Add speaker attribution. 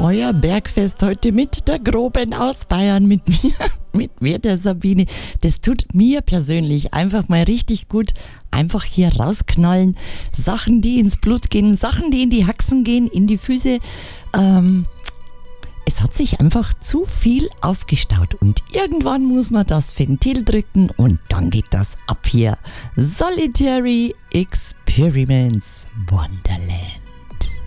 Speaker 1: euer Bergfest heute mit der Groben aus Bayern, mit mir, der Sabine. Das tut mir persönlich einfach mal richtig gut. Einfach hier rausknallen. Sachen, die ins Blut gehen, Sachen, die in die Haxen gehen, in die Füße. Es hat sich einfach zu viel aufgestaut und irgendwann muss man das Ventil drücken und dann geht das ab hier. Solitary Experiments Wonderland.